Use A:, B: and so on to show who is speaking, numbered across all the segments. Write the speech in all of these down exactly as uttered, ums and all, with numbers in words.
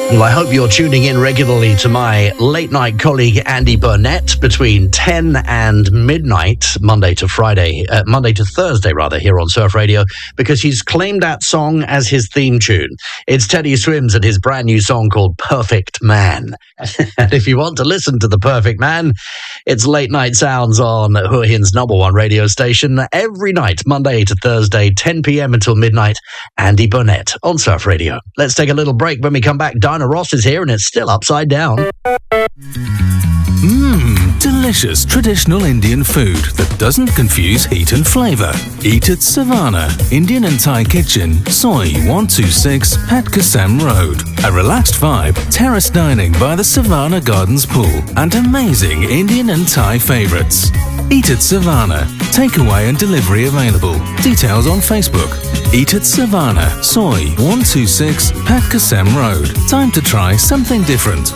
A: Well, I hope you're tuning in regularly to my late-night colleague Andy Burnett between ten and midnight, Monday to Friday, uh, Monday to Thursday, rather, here on Surf Radio, because he's claimed that song as his theme tune. It's Teddy Swims and his brand new song called Perfect Man. And if you want to listen to The Perfect Man, it's Late Night Sounds on Hua Hin's number one radio station every night, Monday to Thursday, ten p.m. until midnight. Andy Burnett on Surf Radio. Let's take a little break. When we come back, Dinah Ross is here and it's still upside down.
B: Mmm, delicious traditional Indian food that doesn't confuse heat and flavour. Eat at Savannah, Indian and Thai Kitchen, Soi one two six, Pat Kasem Road. A relaxed vibe, terrace dining by the Savannah Gardens pool, and amazing Indian and Thai favourites. Eat at Savannah. Takeaway and delivery available. Details on Facebook. Eat at Savannah, Soi one two six, Pat Kasem Road. Time to try something different.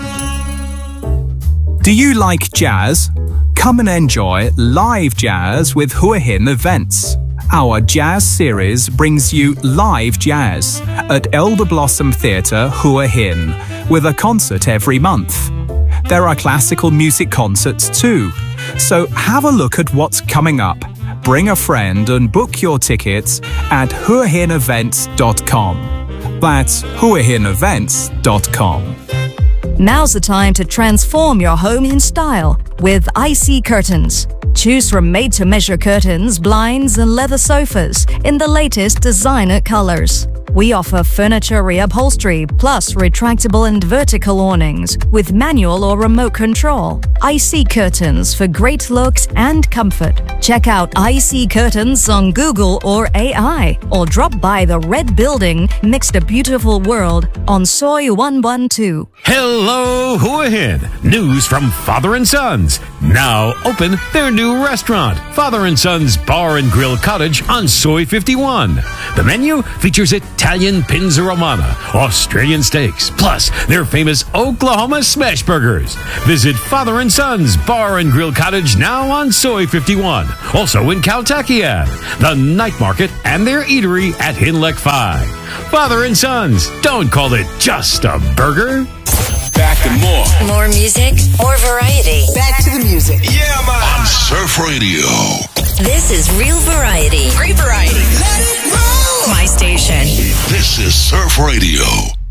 C: Do you like jazz? Come and enjoy live jazz with Hua Hin Events. Our jazz series brings you live jazz at Elder Blossom Theatre, Hua Hin, with a concert every month. There are classical music concerts too, so have a look at what's coming up. Bring a friend and book your tickets at hua hin events dot com. That's hua hin events dot com.
D: Now's the time to transform your home in style with I C Curtains. Choose from made-to-measure curtains, blinds, and leather sofas in the latest designer colors. We offer furniture reupholstery plus retractable and vertical awnings with manual or remote control. I C Curtains for great looks and comfort. Check out I C Curtains on Google or A I, or drop by the Red Building next to Beautiful World on Soi one one two.
E: Hello, Hua Hin. News from Father and Sons. Now open their new restaurant, Father and Sons Bar and Grill Cottage on Soi fifty-one. The menu features Italian Pinza Romana, Australian steaks, plus their famous Oklahoma smash burgers. Visit Father and Sons Bar and Grill Cottage now on Soi fifty-one. Also in Kaltakian, the night market, and their eatery at Hinlek five. Father and Sons, don't call it just a burger.
F: Back to more.
G: More music, more variety.
H: Back to the music.
F: Yeah, man.
I: On Surf Radio.
G: This is Real Variety.
H: Great variety. Let it roll.
G: My station.
I: This is Surf Radio.